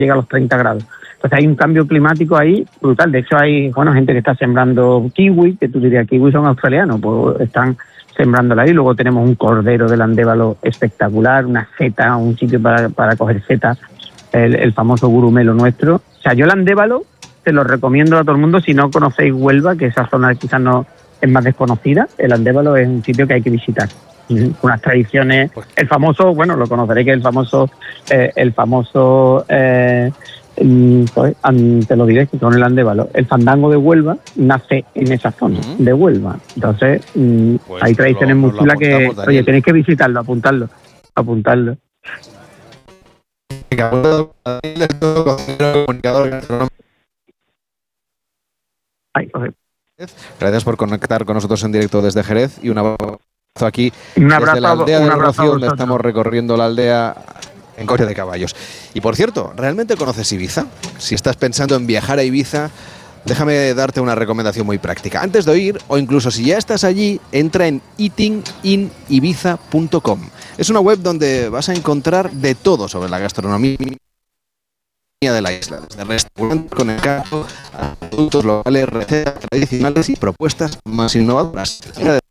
llega a los 30 grados. Entonces hay un cambio climático ahí brutal. De hecho hay, bueno, gente que está sembrando kiwi, que tú dirías, kiwi son australianos, pues están sembrándola ahí. Luego tenemos un cordero del Andévalo espectacular, una seta, un sitio para coger setas, el famoso gurumelo nuestro. O sea, yo el Andévalo te lo recomiendo a todo el mundo. Si no conocéis Huelva, que esa zona quizás no es más desconocida, el Andévalo es un sitio que hay que visitar. Unas tradiciones, el famoso, bueno, lo conoceréis, que es el famoso te lo diré, con el Andévalo, el fandango de Huelva nace en esa zona de Huelva. Entonces pues hay tradiciones muy chulas que, Daniel. oye, tenéis que visitarlo, apuntarlo. Gracias por conectar con nosotros en directo desde Jerez y un abrazo aquí un abrazo, desde la aldea un del abrazo Rocío, donde estamos recorriendo la aldea en coche de caballos. Y por cierto, ¿realmente conoces Ibiza? Si estás pensando en viajar a Ibiza, déjame darte una recomendación muy práctica. Antes de ir, o incluso si ya estás allí, entra en eatinginibiza.com. Es una web donde vas a encontrar de todo sobre la gastronomía de la isla, desde restaurantes con encanto a productos locales, recetas tradicionales y propuestas más innovadoras.